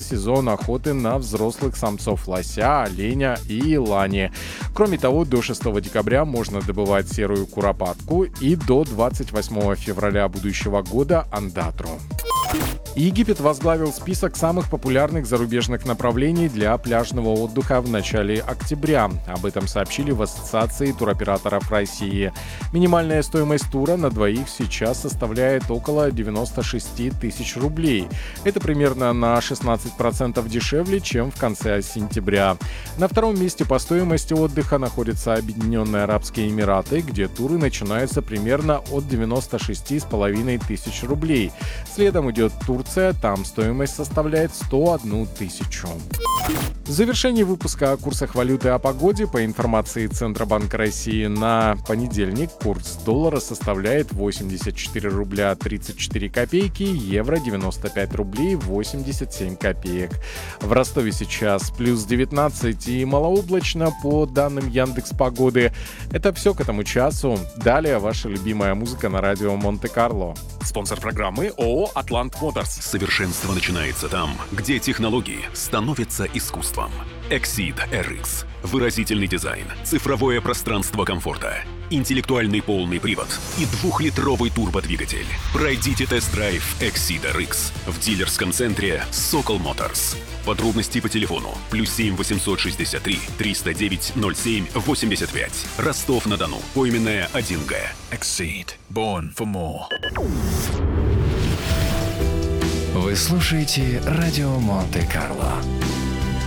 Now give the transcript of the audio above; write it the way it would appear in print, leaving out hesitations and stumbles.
сезон охоты на взрослых самцов лося, оленя и лани. Кроме того, до 6 декабря можно добывать серую куропатку и до 28 февраля будущего года андатру. Египет возглавил список самых популярных зарубежных направлений для пляжного отдыха в начале октября. Об этом сообщили в Ассоциации туроператоров России. Минимальная стоимость тура на двоих сейчас составляет около 96 тысяч рублей. Это примерно на 16% дешевле, чем в конце сентября. На втором месте по стоимости отдыха находятся Объединенные Арабские Эмираты, где туры начинаются примерно от 96,5 тысяч рублей. Следом идет Турция, там стоимость составляет 101 тысячу. В завершении выпуска о курсах валюты и о погоде, по информации Центробанка России, на понедельник курс доллара составляет 84 рубля 34 копейки, евро 95 рублей 87 копеек. В Ростове сейчас плюс 19 и малооблачно по данным Яндекс.Погоды. Это все к этому часу. Далее ваша любимая музыка на радио Монте-Карло. Спонсор программы ООО «Атлант Моторс». Совершенство начинается там, где технологии становятся искусством. Exceed RX. Выразительный дизайн, цифровое пространство комфорта, интеллектуальный полный привод и 2-литровый турбодвигатель. Пройдите тест-драйв Exceed RX в дилерском центре Sokol Motors. Подробности по телефону +7 863 309 07 85. Ростов-на-Дону. Поименная 1Г. Exceed. Born for more. Вы слушаете радио Монте-Карло.